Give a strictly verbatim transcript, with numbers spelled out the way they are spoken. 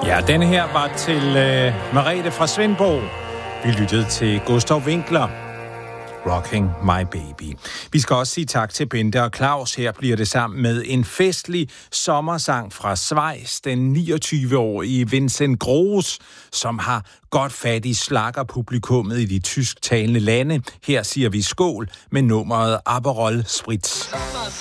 Ja, denne her var til øh, Merete fra Svendborg. Vi lyttede til Gustav Winkler. Rocking My Baby. Vi skal også sige tak til Bente og Claus. Her bliver det sammen med en festlig sommersang fra Schweiz. Den niogtyve-årige Vincent Groß, som har godt fat i slaggerpublikummet i de tysktalende lande. Her siger vi skål med nummeret Aperol Spritz.